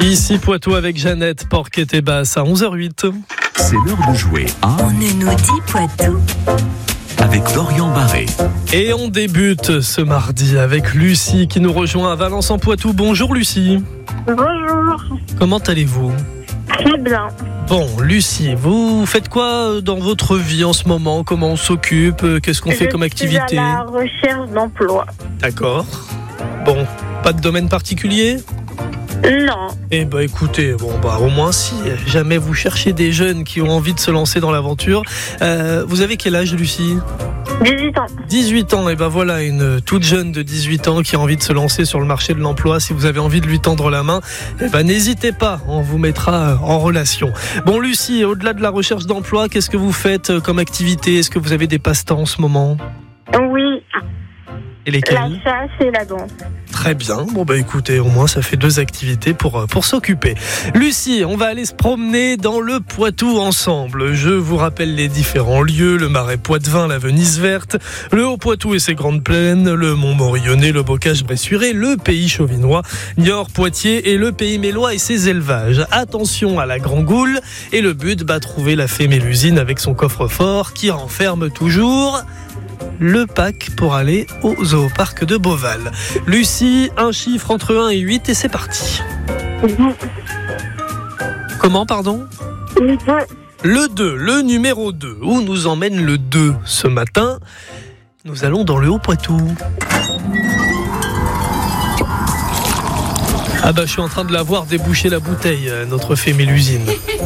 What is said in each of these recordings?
Ici Poitou avec Jeannette Porquet-Basse à 11h08. C'est l'heure de jouer à On ne nous dit Poitou avec Dorian Barré. Et on débute ce mardi avec Lucie qui nous rejoint à Valence-en-Poitou. Bonjour Lucie. Bonjour. Comment allez-vous ? Très bien. Bon, Lucie, vous faites quoi dans votre vie en ce moment ? Comment on s'occupe ? Qu'est-ce qu'on fait comme activité ? Je suis à la recherche d'emploi. D'accord. Bon, pas de domaine particulier ? Non. Eh ben écoutez, au moins si jamais vous cherchez des jeunes qui ont envie de se lancer dans l'aventure, vous avez quel âge Lucie ? 18 ans. 18 ans, et ben voilà une toute jeune de 18 ans qui a envie de se lancer sur le marché de l'emploi. Si vous avez envie de lui tendre la main, eh ben n'hésitez pas, on vous mettra en relation. Bon Lucie, au-delà de la recherche d'emploi, qu'est-ce que vous faites comme activité ? Est-ce que vous avez des passe-temps en ce moment ? Oui. Et lesquels ? La chasse et la danse. Très bien. Bon écoutez, au moins ça fait 2 activités pour s'occuper. Lucie, on va aller se promener dans le Poitou ensemble. Je vous rappelle les différents lieux, le Marais Poitevin, la Venise verte, le Haut-Poitou et ses grandes plaines, le Mont-Morillonnais, le Bocage-Bressuire, le Pays Chauvinois, Niort, Poitiers et le Pays Mélois et ses élevages. Attention à la Grand-Goule et le but, trouver la fée Mélusine avec son coffre-fort qui renferme toujours le pack pour aller au zooparc de Beauval. Lucie, un chiffre entre 1 et 8 et c'est parti. Comment, pardon ? Le 2, le numéro 2. Où nous emmène le 2 ce matin ? Nous allons dans le Haut-Poitou. Je suis en train de la voir déboucher la bouteille, notre fée Mélusine.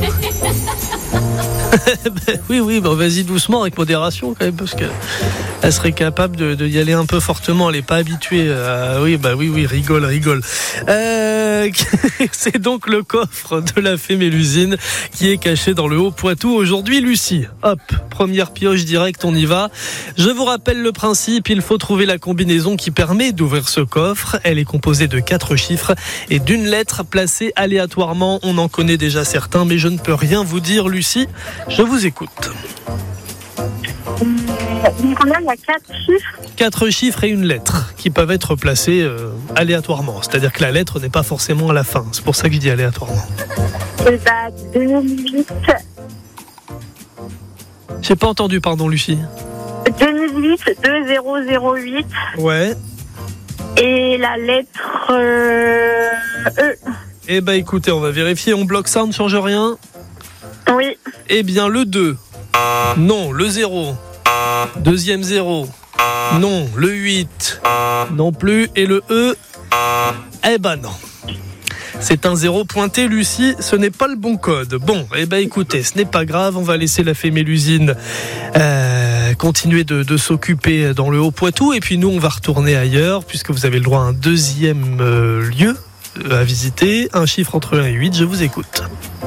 Oui, vas-y doucement, avec modération quand même, parce qu'elle serait capable de y aller un peu fortement. Elle n'est pas habituée. Oui, rigole. C'est donc le coffre de la fée Mélusine qui est caché dans le Haut-Poitou aujourd'hui. Lucie, hop, première pioche directe, on y va. Je vous rappelle le principe, il faut trouver la combinaison qui permet d'ouvrir ce coffre. Elle est composée de 4 chiffres et d'une lettre placée aléatoirement. On en connaît déjà certains, mais je ne peux rien vous dire, Lucie. Je vous écoute. Combien il y a 4 chiffres ? 4 chiffres et une lettre qui peuvent être placés aléatoirement. C'est-à-dire que la lettre n'est pas forcément à la fin. C'est pour ça que je dis aléatoirement. 2008. J'ai pas entendu, pardon, Lucie. 2008, 2008. Ouais. Et la lettre E. Eh écoutez, on va vérifier. On bloque ça, on ne change rien. Oui. Eh bien, le 2. Non, le 0. Deuxième 0. Non, le 8. Non plus. Et le E. Non. C'est un 0 pointé, Lucie. Ce n'est pas le bon code. Bon, écoutez, ce n'est pas grave. On va laisser la fée Mélusine continuer de s'occuper dans le Haut-Poitou. Et puis nous, on va retourner ailleurs, puisque vous avez le droit à un deuxième lieu à visiter. Un chiffre entre 1 et 8. Je vous écoute.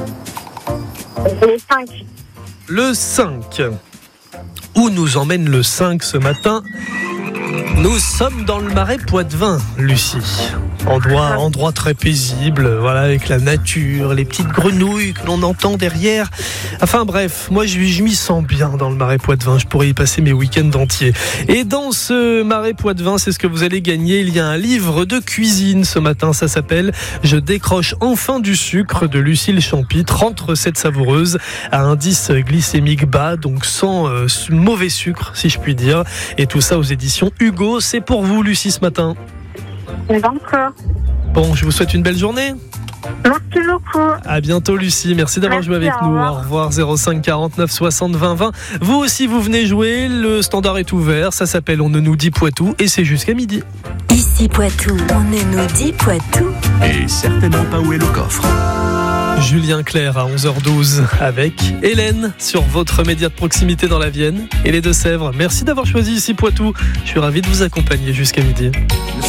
Le 5. Le 5. Où nous emmène le 5 ce matin ? Nous sommes dans le Marais Poitevin, Lucie. Endroit très paisible, voilà, avec la nature, les petites grenouilles que l'on entend derrière. Enfin bref, moi je m'y sens bien dans le Marais Poitevin. Je pourrais y passer mes week-ends entiers. Et dans ce Marais Poitevin, c'est ce que vous allez gagner. Il y a un livre de cuisine ce matin. Ça s'appelle « Je décroche enfin du sucre » de Lucille Champy. 30 recettes savoureuses à indice glycémique bas, donc sans mauvais sucre, si je puis dire. Et tout ça aux éditions Hugo. C'est pour vous, Lucie, ce matin. D'accord. Bon, je vous souhaite une belle journée. Merci beaucoup. À bientôt, Lucie. Merci d'avoir joué avec nous. Au revoir. 05 49 60 20 20. Vous aussi, vous venez jouer. Le standard est ouvert. Ça s'appelle On ne nous dit Poitou et c'est jusqu'à midi. Ici Poitou, on ne nous dit Poitou. Et certainement pas où est le coffre. Julien Clerc à 11h12 avec Hélène sur votre média de proximité dans la Vienne et les Deux-Sèvres. Merci d'avoir choisi Ici Poitou. Je suis ravi de vous accompagner jusqu'à midi.